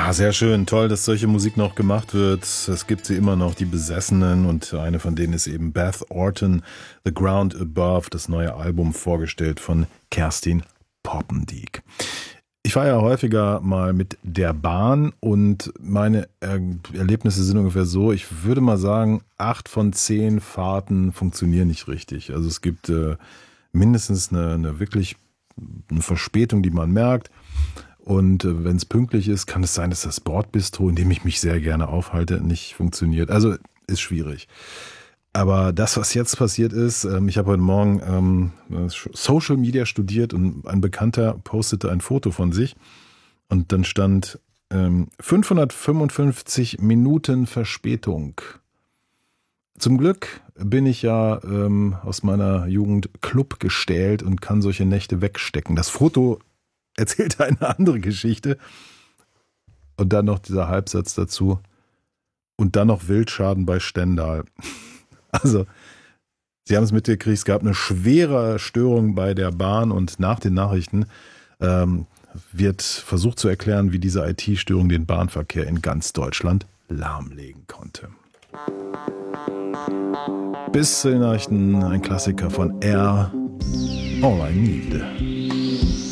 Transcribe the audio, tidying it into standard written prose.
Ja, sehr schön. Toll, dass solche Musik noch gemacht wird. Es gibt sie immer noch, die Besessenen. Und eine von denen ist eben Beth Orton, The Ground Above, das neue Album vorgestellt von Kerstin Poppendiek. Ich fahre ja häufiger mal mit der Bahn und meine Erlebnisse sind ungefähr so, ich würde mal sagen, 8 von 10 Fahrten funktionieren nicht richtig. Also es gibt mindestens eine wirklich eine Verspätung, die man merkt. Und wenn es pünktlich ist, kann es sein, dass das Bordbistro, in dem ich mich sehr gerne aufhalte, nicht funktioniert. Also ist schwierig. Aber das, was jetzt passiert ist, ich habe heute Morgen Social Media studiert und ein Bekannter postete ein Foto von sich und dann stand 555 Minuten Verspätung. Zum Glück bin ich ja aus meiner Jugend Club gestählt und kann solche Nächte wegstecken. Das Foto erzählte eine andere Geschichte und dann noch dieser Halbsatz dazu und dann noch Wildschaden bei Stendal. Also, Sie haben es mitgekriegt, es gab eine schwere Störung bei der Bahn und nach den Nachrichten wird versucht zu erklären, wie diese IT-Störung den Bahnverkehr in ganz Deutschland lahmlegen konnte. Bis zu den Nachrichten ein Klassiker von Air, All I Need.